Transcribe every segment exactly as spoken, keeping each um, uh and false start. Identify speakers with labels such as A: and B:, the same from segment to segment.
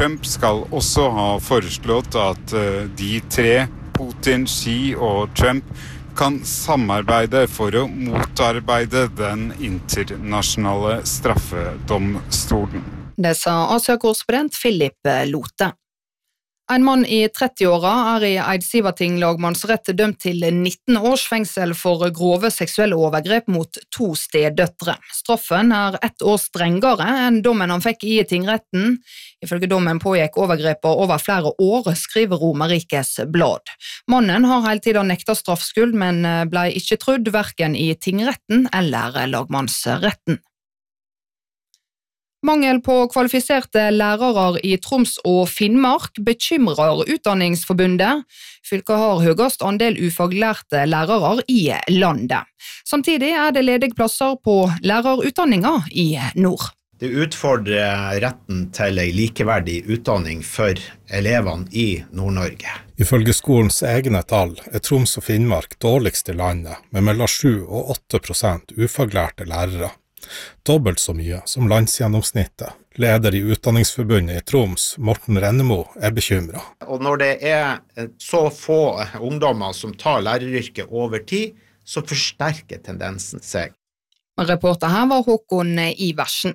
A: Trump skal også ha foreslått at de tre, Putin, Xi og Trump, kan samarbeide for å motarbeide den internasjonale straffedomstolen.
B: Det sa Asia-korrespondent Philip Lote. En mann i trettiåra er i Eidsivating lagmannsrett dømt til nitten års fengsel for grove seksuelle overgrep mot to steddøtre. Straffen er ett år strengere enn dommen han fikk i tingretten. Ifølge dommen pågikk overgrepet over flere år, skriver Romerikes Blad. Mannen har hele tiden nekta straffskyld, men ble ikke trudd hverken i tingretten eller lagmannsretten. Mangel på kvalifiserte lærere i Troms og Finnmark bekymrer Utdanningsforbundet. Fylket har høyest andel ufaglærte lærere i landet. Samtidig er det ledige plasser på lærerutdanninga i nord.
C: Det utfordrer retten til en likeverdig utdanning for elevene i Nord-Norge.
D: Ifølge skolens egne tall er Troms og Finnmark dårligst i landet, med mellom sju og åtte prosent ufaglærte lærere. Dobbelt så mye som landsgjennomsnittet. Leder i Utdanningsforbundet i Troms, Morten Rennemo, er bekymret.
C: Og når det er så få ungdommer som tar læreryrket over tid, så forsterker tendensen seg.
B: Reporter her var Håkon Iversen.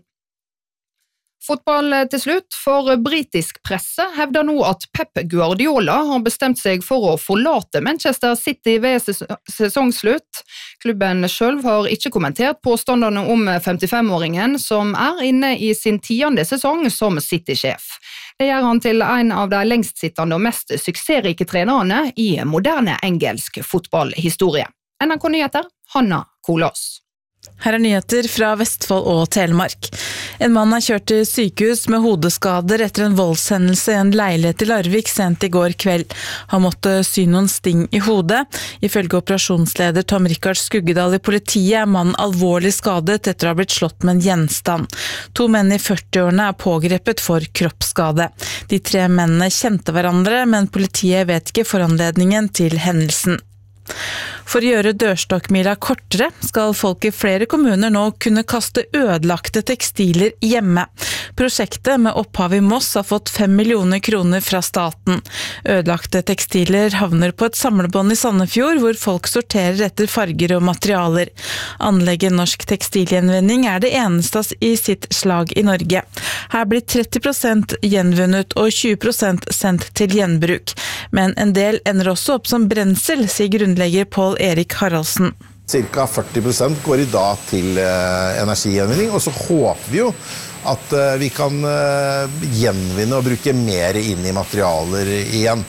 B: Fotball til slutt, for britisk presse hevder nå at Pep Guardiola har bestemt seg for å forlate Manchester City ved ses- sesongslutt. Klubben selv har ikke kommentert påstandene om femtifem-åringen som er inne i sin tiende sesong som City-sjef. Det gjør han til en av de lengstsittende og mest suksessrike trenerne i moderne engelsk fotballhistorie. N R K Nyheter, Hanna Kolås.
E: Her er nyheter fra Vestfold og Telemark. En mann er kjørt til sykehus med hodeskader etter en voldshendelse i en leilighet i Larvik sent i går kveld. Han måtte sy noen sting i hodet. Ifølge operasjonsleder Tom Rikard Skuggedal i politiet er mannen alvorlig skadet etter å ha blitt slått med en gjenstand. To menn i førtiårene er pågrepet for kroppsskade. De tre mennene kjente hverandre, men politiet vet ikke foranledningen til hendelsen. For å gjøre dørstokkmila kortere skal folk i flere kommuner nå kunne kaste ødelagte tekstiler hjemme. Prosjektet med opphav i Moss har fått fem millioner kroner fra staten. Ødelagte tekstiler havner på et samlebånd i Sandefjord, hvor folk sorterer etter farger og materialer. Anlegget Norsk Tekstilgjenvinning er det eneste i sitt slag i Norge. Her blir tretti prosent gjenvunnet og tjue prosent sendt til gjenbruk. Men en del ender også opp som brensel, sier grunnlegger Pål Erik Haraldsen.
F: Cirka førti prosent går i dag til eh, energigjenvinning, og så håper vi jo at eh, vi kan eh, gjenvinne og bruke mer inn i materialer igjen.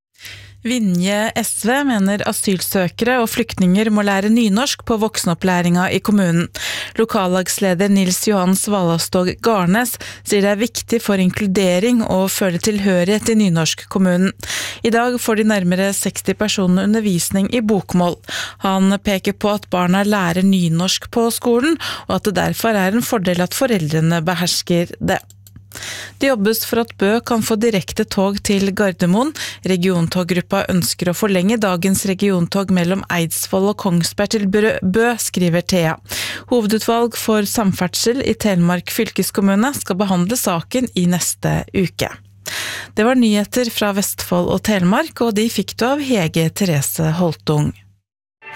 E: Vinje S V mener asylsøkere og flyktninger må lære nynorsk på voksenopplæringa i kommunen. Lokallagsleder Nils Johan Svalastog Garnes sier det er viktig for inkludering og føle tilhørighet i nynorsk-kommunen. I dag får de nærmere seksti personer undervisning i bokmål. Han peker på at barna lærer nynorsk på skolen, og at det derfor er en fordel at foreldrene behersker det. Det jobbes for at Bø kan få direkte tog til Gardermoen. Regiontoggruppa ønsker å forlenge dagens regiontog mellom Eidsvoll og Kongsberg til Bø, skriver Thea. Hovedutvalg for samferdsel i Telemark fylkeskommune skal behandle saken i neste uke. Det var nyheter fra Vestfold og Telemark, og de fikk du av Hege Therese Holtung.